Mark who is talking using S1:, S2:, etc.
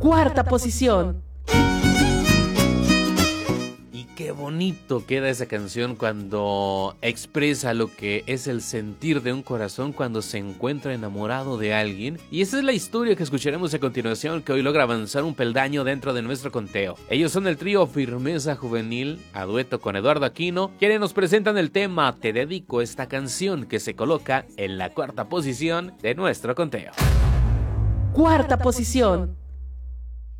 S1: Cuarta posición.
S2: Qué bonito queda esa canción cuando expresa lo que es el sentir de un corazón cuando se encuentra enamorado de alguien. Y esa es la historia que escucharemos a continuación, que hoy logra avanzar un peldaño dentro de nuestro conteo. Ellos son el trío Firmeza Juvenil, a dueto con Eduardo Aquino, quienes nos presentan el tema Te dedico, esta canción que se coloca en la cuarta posición de nuestro conteo.
S1: Cuarta posición.